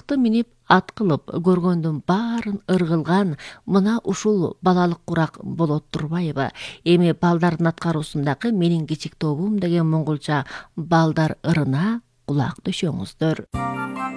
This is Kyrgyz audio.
атты минип ат кылып көргөндүн баарын ыргылган мына ушул балалык курак болот турбайбы? Эми балдардын аткаруусундагы менин кичик тобум деген монголча балдар ырына кулак төшөңүздөр.